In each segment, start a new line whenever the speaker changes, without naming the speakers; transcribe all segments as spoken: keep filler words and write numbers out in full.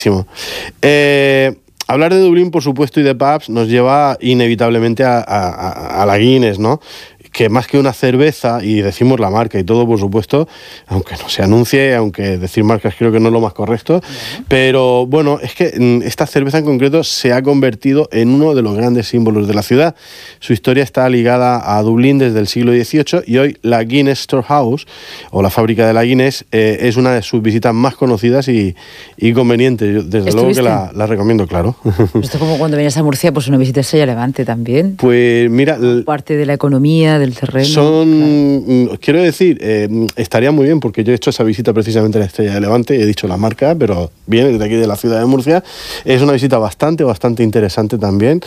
Eh, hablar de Dublín, por supuesto, y de pubs nos lleva inevitablemente a, a, a la Guinness, ¿no? Que más que una cerveza, y decimos la marca y todo, por supuesto, aunque no se anuncie, aunque decir marcas creo que no es lo más correcto, uh-huh. Pero bueno, es que esta cerveza en concreto se ha convertido en uno de los grandes símbolos de la ciudad. Su historia está ligada a Dublín desde el siglo dieciocho y hoy la Guinness Storehouse, o la fábrica de la Guinness, eh, es una de sus visitas más conocidas y, y convenientes. Yo, desde luego que la, la recomiendo, claro.
Esto como cuando vienes a Murcia, pues una visita a Estrella Levante también.
Pues mira...
Parte de la economía, del terreno.
Son, claro. Quiero decir, eh, estaría muy bien porque yo he hecho esa visita precisamente a la Estrella de Levante, he dicho la marca, pero viene desde aquí de la ciudad de Murcia. Es una visita bastante, bastante interesante también.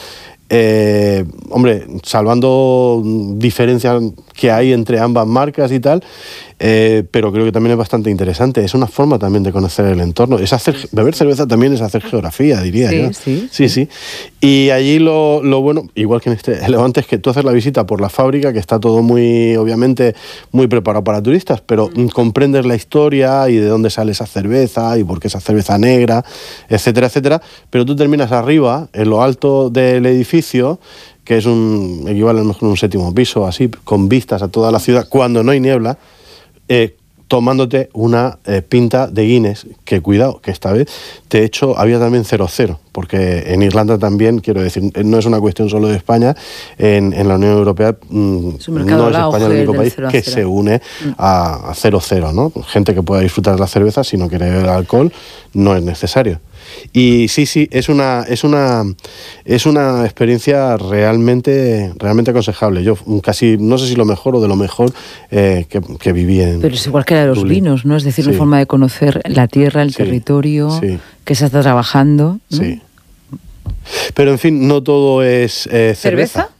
Eh, hombre, salvando diferencias que hay entre ambas marcas y tal, eh, pero creo que también es bastante interesante. Es una forma también de conocer el entorno. Es hacer, beber cerveza también es hacer geografía, diría
sí,
yo.
Sí,
sí, sí. Y allí lo, lo bueno, igual que en este Levante, es que tú haces la visita por la fábrica, que está todo muy, obviamente, muy preparado para turistas, pero mm. comprendes la historia y de dónde sale esa cerveza y por qué esa cerveza negra, etcétera, etcétera. Pero tú terminas arriba, en lo alto del edificio, que es un equivale a lo mejor a un séptimo piso, así, con vistas a toda la ciudad, cuando no hay niebla, eh, tomándote una eh, pinta de Guinness, que cuidado, que esta vez, de hecho, había también cero cero, porque en Irlanda también, quiero decir, no es una cuestión solo de España, en, en la Unión Europea mmm, no es España el único país que se une a, a cero cero, ¿no? Gente que pueda disfrutar de la cerveza, si no quiere beber alcohol, no es necesario. Y sí, sí, es una, es una, es una experiencia realmente, realmente aconsejable. Yo casi, no sé si lo mejor o de lo mejor eh, que, que viví en
Pero es igual que la de los
Dublín.
vinos, ¿no? Es decir, sí. Una forma de conocer la tierra, el sí. territorio, sí. que se está trabajando, ¿no?
Sí. Pero en fin, no todo es eh, cerveza. ¿Cerveza?